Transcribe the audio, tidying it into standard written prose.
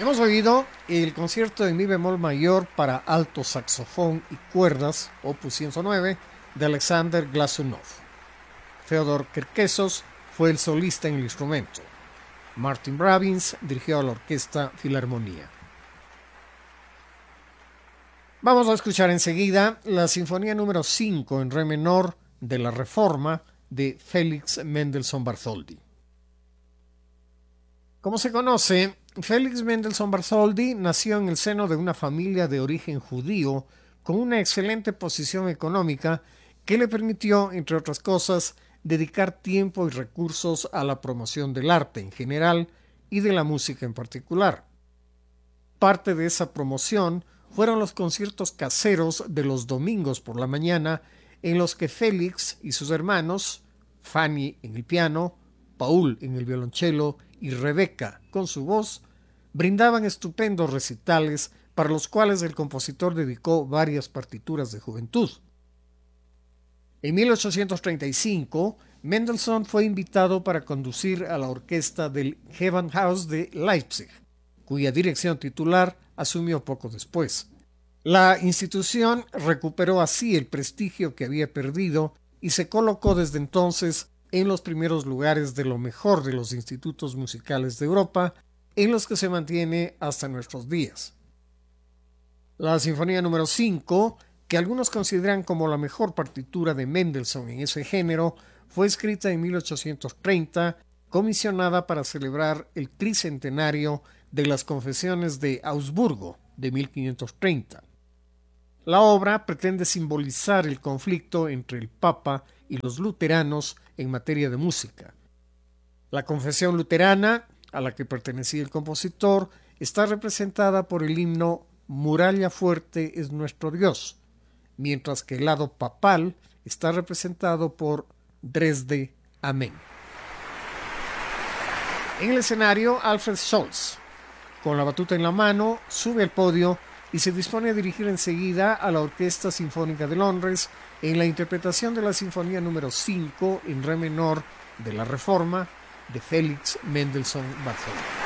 Hemos oído el concierto en mi bemol mayor para alto saxofón y cuerdas, opus 109, de Alexander Glazunov. Fyodor Cherkessos fue el solista en el instrumento. Martin Robbins dirigió a la Orquesta Filarmonía. Vamos a escuchar enseguida la Sinfonía número 5 en re menor de la Reforma de Félix Mendelssohn Bartholdy. Como se conoce, Félix Mendelssohn Bartholdy nació en el seno de una familia de origen judío con una excelente posición económica que le permitió, entre otras cosas, dedicar tiempo y recursos a la promoción del arte en general y de la música en particular. Parte de esa promoción fueron los conciertos caseros de los domingos por la mañana en los que Félix y sus hermanos, Fanny en el piano, Paul en el violonchelo y Rebeca con su voz, brindaban estupendos recitales para los cuales el compositor dedicó varias partituras de juventud. En 1835, Mendelssohn fue invitado para conducir a la orquesta del Gewandhaus de Leipzig, cuya dirección titular asumió poco después. La institución recuperó así el prestigio que había perdido y se colocó desde entonces en los primeros lugares de lo mejor de los institutos musicales de Europa, en los que se mantiene hasta nuestros días. La Sinfonía número 5, que algunos consideran como la mejor partitura de Mendelssohn en ese género, fue escrita en 1830, comisionada para celebrar el tricentenario de las Confesiones de Augsburgo de 1530. La obra pretende simbolizar el conflicto entre el Papa y los luteranos en materia de música. La confesión luterana, a la que pertenecía el compositor, está representada por el himno Muralla fuerte es nuestro Dios, mientras que el lado papal está representado por Dresde, amén. En el escenario, Alfred Scholz, con la batuta en la mano, sube al podio y se dispone a dirigir enseguida a la Orquesta Sinfónica de Londres en la interpretación de la Sinfonía número 5 en re menor de la Reforma de Félix Mendelssohn Bartholdy.